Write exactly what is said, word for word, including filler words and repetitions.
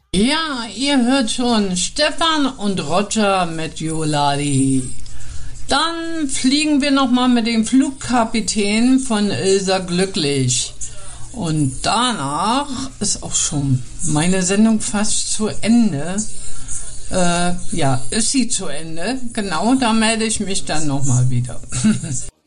Ja, ihr hört schon Stefan und Roger mit Joladi. Dann fliegen wir nochmal mit dem Flugkapitän von Ilsa Glücklich. Und danach ist auch schon meine Sendung fast zu Ende. Äh, ja, ist sie zu Ende. Genau, da melde ich mich dann nochmal wieder.